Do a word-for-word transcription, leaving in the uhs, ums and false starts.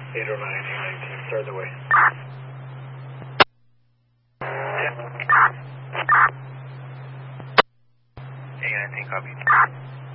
eight oh nine, eight nineteen, start the way. eight nineteen, copy.